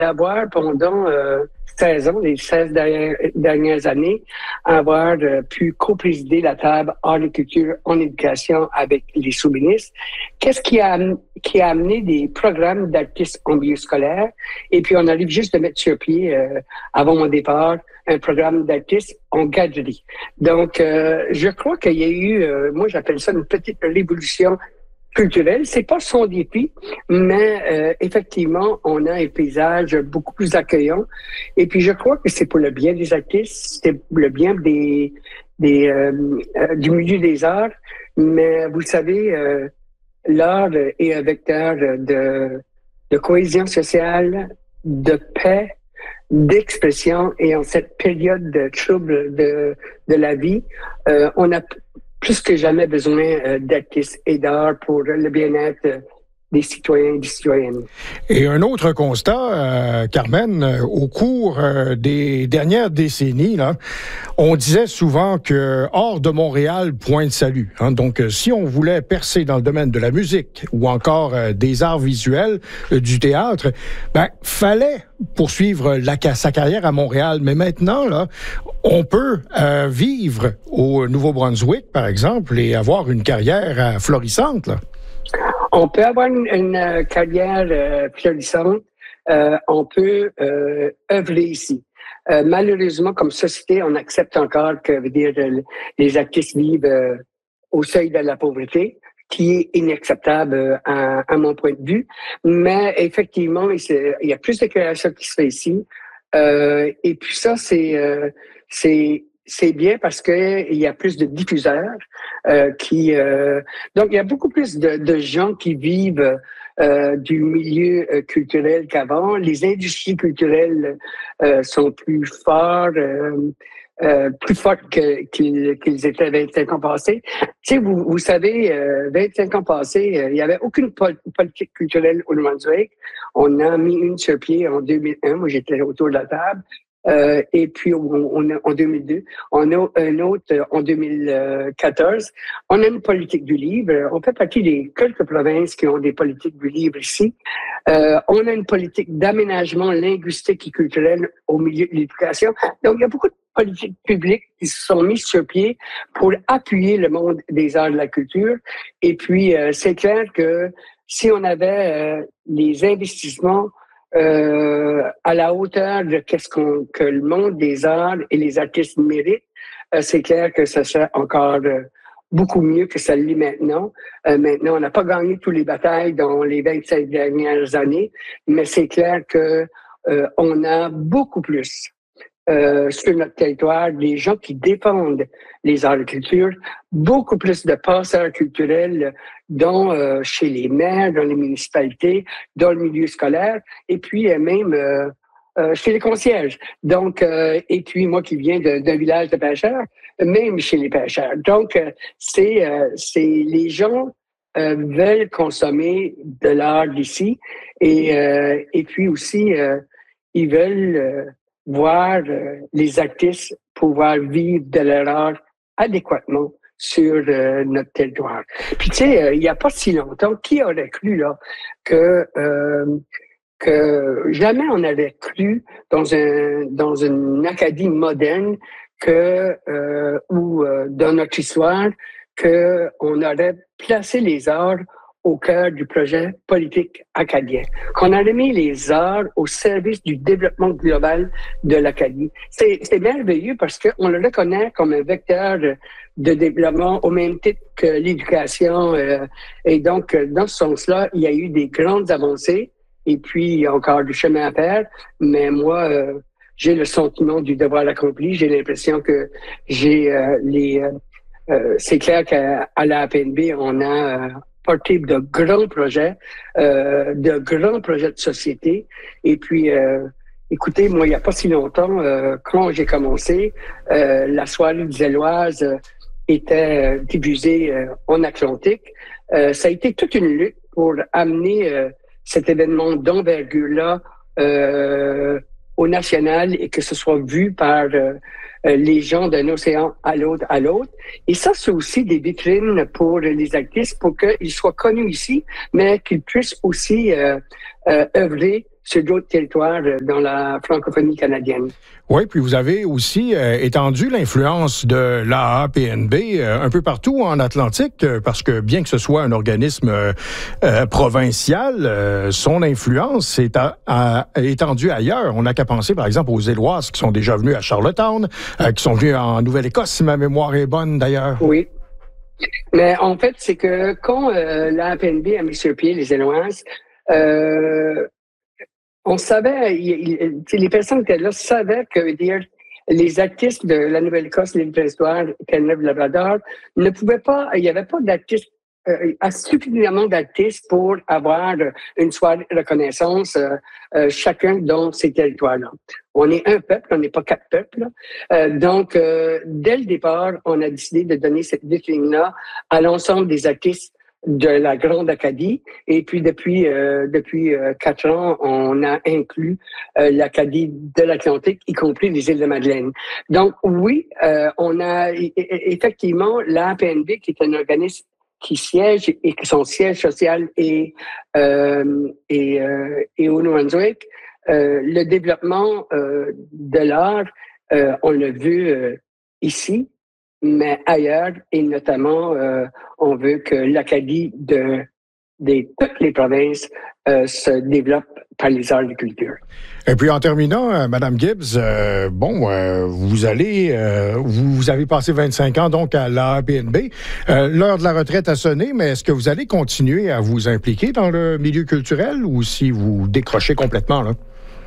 avoir pendant 16 ans, les 16 dernières années, avoir pu co-présider la table art et culture en éducation avec les sous-ministres. Qu'est-ce qui a amené des programmes d'artistes en milieu scolaire? Et puis, on arrive juste de mettre sur pied, avant mon départ, un programme d'artistes en galerie. Donc, je crois qu'il y a eu, moi j'appelle ça une petite révolution culturelle. C'est pas son défi, mais effectivement, on a un paysage beaucoup plus accueillant. Et puis, je crois que c'est pour le bien des artistes, c'est pour le bien du milieu des arts. Mais vous savez, l'art est un vecteur de cohésion sociale, de paix, d'expression. Et en cette période de trouble de la vie, on a plus que jamais besoin d'artistes et d'art pour le bien-être des citoyens et des citoyennes. Et un autre constat, Carmen, au cours des dernières décennies, là, on disait souvent que hors de Montréal, point de salut. Hein. Donc, si on voulait percer dans le domaine de la musique ou encore des arts visuels, du théâtre, fallait poursuivre sa carrière à Montréal. Mais maintenant, là, on peut vivre au Nouveau-Brunswick, par exemple, et avoir une carrière florissante, là. On peut avoir une carrière florissante. On peut œuvrer ici. Malheureusement, comme société, on accepte encore que les artistes vivent au seuil de la pauvreté, qui est inacceptable à mon point de vue. Mais effectivement, il y a plus de création qui se fait ici. Et puis ça, c'est bien parce que il y a plus de diffuseurs donc il y a beaucoup plus de gens qui vivent du milieu culturel qu'avant. Les industries culturelles sont plus fortes qu'ils étaient 25 ans passés. Tu sais, vous savez, 25 ans passés, il n'y avait aucune politique culturelle au Nouveau-Brunswick. On a mis une sur pied en 2001. Moi, j'étais autour de la table. Et puis en 2002, on a un autre en 2014. On a une politique du livre. On fait partie des quelques provinces qui ont des politiques du livre ici. On a une politique d'aménagement linguistique et culturel au milieu de l'éducation. Donc, il y a beaucoup de politiques publiques qui se sont mises sur pied pour appuyer le monde des arts et de la culture. Et puis, c'est clair que si on avait les investissements à la hauteur de que le monde des arts et les artistes méritent, c'est clair que ça serait encore beaucoup mieux que ça l'est maintenant. Maintenant, on n'a pas gagné toutes les batailles dans les 25 dernières années, mais c'est clair que on a beaucoup plus sur notre territoire des gens qui défendent les arts et la culture, beaucoup plus de passeurs culturels dont chez les maires, dans les municipalités, dans le milieu scolaire, et puis même chez les concierges. Donc, et puis moi qui viens d'un village de pêcheurs, même chez les pêcheurs. Donc, c'est les gens veulent consommer de l'art d'ici et puis aussi ils veulent voir les artistes pouvoir vivre de leur art adéquatement sur notre territoire. Puis tu sais, il n'y a pas si longtemps, qui aurait cru là que jamais on avait cru dans une académie moderne ou dans notre histoire que on aurait placé les arts au cœur du projet politique acadien, qu'on aurait mis les arts au service du développement global de l'Acadie. C'est merveilleux parce qu'on le reconnaît comme un vecteur de développement au même titre que l'éducation. Et donc, dans ce sens-là, il y a eu des grandes avancées et puis il y a encore du chemin à faire. Mais moi, j'ai le sentiment du devoir accompli. J'ai l'impression que c'est clair qu'à la APNB, on a porté de grands projets de société. Et puis, écoutez, moi, il n'y a pas si longtemps, quand j'ai commencé, la soirée du Zéloise était diffusée en Atlantique. Ça a été toute une lutte pour amener cet événement d'envergure-là au national et que ce soit vu par les gens d'un océan à l'autre. Et ça, c'est aussi des vitrines pour les artistes pour qu'ils soient connus ici, mais qu'ils puissent aussi œuvrer sur d'autres territoires dans la francophonie canadienne. Oui, puis vous avez aussi étendu l'influence de l'AAPNB un peu partout en Atlantique, parce que bien que ce soit un organisme provincial, son influence est étendue ailleurs. On n'a qu'à penser, par exemple, aux Éloises qui sont déjà venus à Charlottetown, qui sont venus en Nouvelle-Écosse, si ma mémoire est bonne d'ailleurs. Oui. Mais en fait, c'est que quand l'AAPNB a mis sur pied les Éloises, on savait, les personnes qui étaient là savaient que dire les artistes de la Nouvelle-Écosse, l'île Prince-Édouard, Terre-Neuve-Labrador ne pouvaient pas, il n'y avait pas d'artistes, suffisamment d'artistes pour avoir une soirée de reconnaissance chacun dans ces territoires-là. On est un peuple, on n'est pas 4 peuples. Donc, dès le départ, on a décidé de donner cette vitrine-là à l'ensemble des artistes de la Grande Acadie. Et puis, depuis 4 ans, on a inclus l'Acadie de l'Atlantique, y compris les îles de Madeleine. Donc, oui, on a effectivement l'APNB, qui est un organisme qui siège et que son siège social est au Nouveau-Brunswick. Le développement de l'art, on l'a vu ici, mais ailleurs, et notamment, on veut que l'Acadie de toutes les provinces se développe par les arts de culture. Et puis en terminant, Madame Gibbs, vous avez passé 25 ans donc à l'AAPNB. L'heure de la retraite a sonné, mais est-ce que vous allez continuer à vous impliquer dans le milieu culturel ou si vous décrochez complètement là?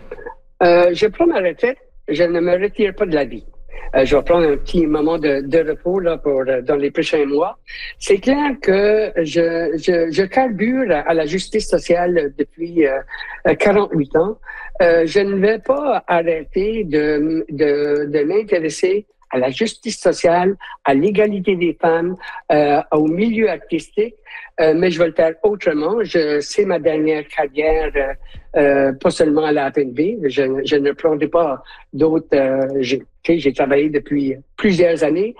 Je prends ma retraite, je ne me retire pas de la vie. Je vais prendre un petit moment de repos là dans les prochains mois. C'est clair que je carbure à la justice sociale depuis 48 ans. Je ne vais pas arrêter de m'intéresser à la justice sociale, à l'égalité des femmes, au milieu artistique, mais je vais le faire autrement. C'est ma dernière carrière, pas seulement à la APNB. Je ne prendrai pas d'autres. J'ai travaillé depuis plusieurs années,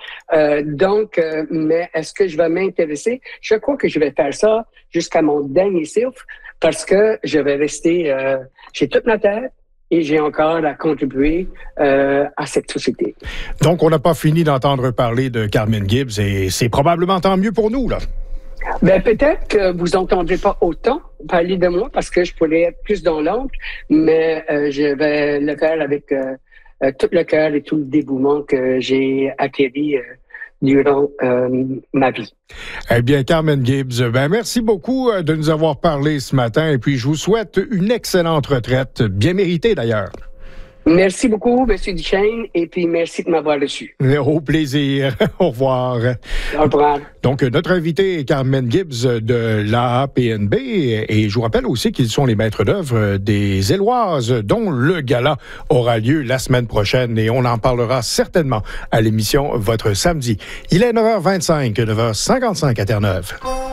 mais est-ce que je vais m'intéresser? Je crois que je vais faire ça jusqu'à mon dernier souffle parce que je vais rester. J'ai toute ma tête. Et j'ai encore à contribuer à cette société. Donc, on n'a pas fini d'entendre parler de Carmen Gibbs et c'est probablement tant mieux pour nous, là. Ben, peut-être que vous n'entendrez pas autant parler de moi parce que je pourrais être plus dans l'ombre, mais je vais le faire avec tout le cœur et tout le dévouement que j'ai acquis durant ma vie. Eh bien, Carmen Gibbs, merci beaucoup de nous avoir parlé ce matin et puis je vous souhaite une excellente retraite, bien méritée d'ailleurs. Merci beaucoup, M. Duchesne, et puis merci de m'avoir reçu. Au plaisir. Au revoir. Au revoir. Donc, notre invité est Carmen Gibbs de l'AAPNB et je vous rappelle aussi qu'ils sont les maîtres d'œuvre des Éloises, dont le gala aura lieu la semaine prochaine et on en parlera certainement à l'émission Votre Samedi. Il est 9h25, 9h55 à Terre-Neuve.